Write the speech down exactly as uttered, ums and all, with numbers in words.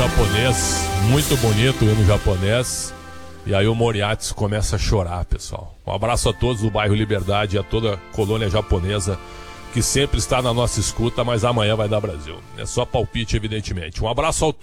japonês, muito bonito o hino japonês. E aí o Moriarty começa a chorar, pessoal. Um abraço a todos do bairro Liberdade e a toda a colônia japonesa que sempre está na nossa escuta, mas amanhã vai dar Brasil. É só palpite, evidentemente. Um abraço ao